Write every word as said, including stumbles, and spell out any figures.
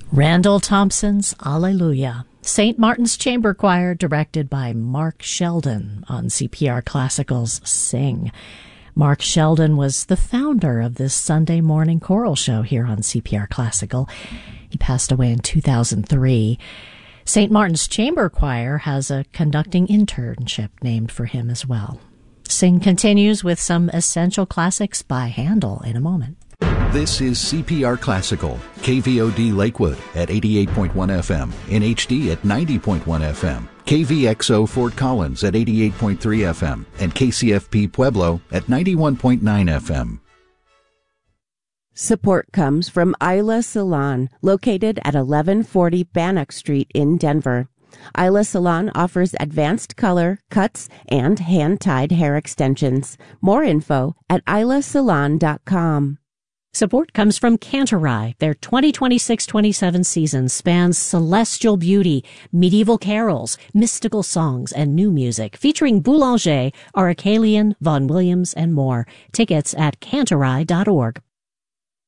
Randall Thompson's Alleluia. Saint Martin's Chamber Choir, directed by Mark Sheldon on C P R Classical's Sing. Mark Sheldon was the founder of this Sunday morning choral show here on C P R Classical. He passed away in two thousand three. Saint Martin's Chamber Choir has a conducting internship named for him as well. Sing continues with some essential classics by Handel in a moment. This is C P R Classical, K V O D Lakewood at eighty-eight point one F M, in H D at ninety point one F M, K V X O Fort Collins at eighty-eight point three F M, and K C F P Pueblo at ninety-one point nine F M. Support comes from Isla Salon, located at eleven forty Bannock Street in Denver. Isla Salon offers advanced color, cuts, and hand-tied hair extensions. More info at isla salon dot com. Support comes from Cantorai. Their twenty twenty-six twenty-seven season spans celestial beauty, medieval carols, mystical songs, and new music, featuring Boulanger, Aracelian, Vaughan Williams, and more. Tickets at cantorai dot org.